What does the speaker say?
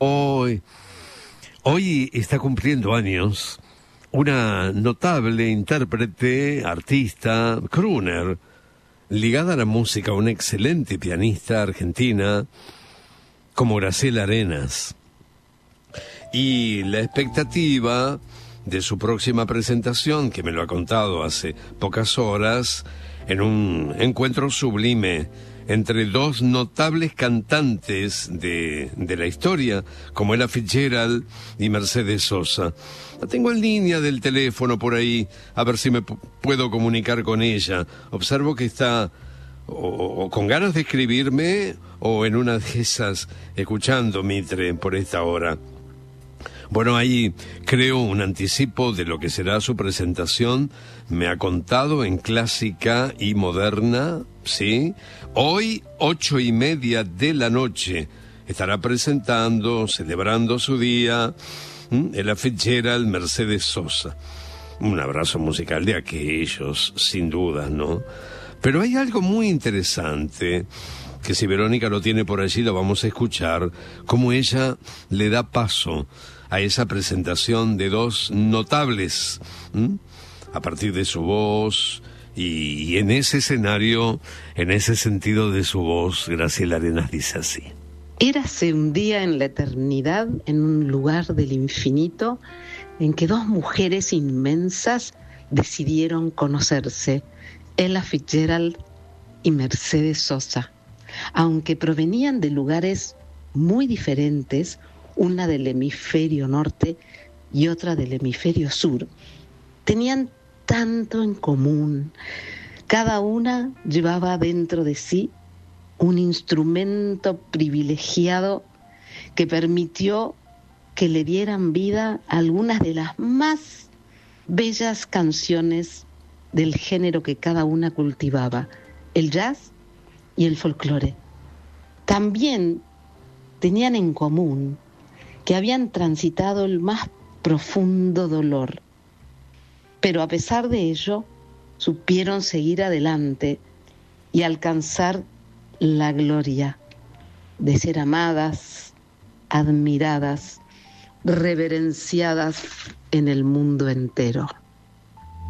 Hoy, hoy está cumpliendo años una notable intérprete, artista, crooner, ligada a la música, una excelente pianista argentina como Graciela Arenas. Y la expectativa de su próxima presentación, que me lo ha contado hace pocas horas, en un encuentro sublime entre dos notables cantantes de la historia, como Ella Fitzgerald y Mercedes Sosa. La tengo en línea del teléfono por ahí, a ver si me puedo comunicar con ella. Observo que está o con ganas de escribirme o en una de esas escuchando Mitre por esta hora. Bueno, ahí creo un anticipo de lo que será su presentación. Me ha contado en Clásica y Moderna, ¿sí? Hoy, 8:30 de la noche, estará presentando, celebrando su día, Ella Fitzgerald, Mercedes Sosa. Un abrazo musical de aquellos, sin duda, ¿no? Pero hay algo muy interesante, que si Verónica lo tiene por allí, lo vamos a escuchar, cómo ella le da paso a esa presentación de dos notables, a partir de su voz, y en ese escenario, en ese sentido de su voz, Graciela Arenas dice así. Érase un día en la eternidad, en un lugar del infinito, en que dos mujeres inmensas decidieron conocerse, Ella Fitzgerald y Mercedes Sosa. Aunque provenían de lugares muy diferentes, una del hemisferio norte y otra del hemisferio sur, tenían tanto en común. Cada una llevaba dentro de sí un instrumento privilegiado que permitió que le dieran vida a algunas de las más bellas canciones del género que cada una cultivaba, el jazz y el folclore. También tenían en común que habían transitado el más profundo dolor, pero a pesar de ello supieron seguir adelante y alcanzar la gloria de ser amadas, admiradas, reverenciadas en el mundo entero.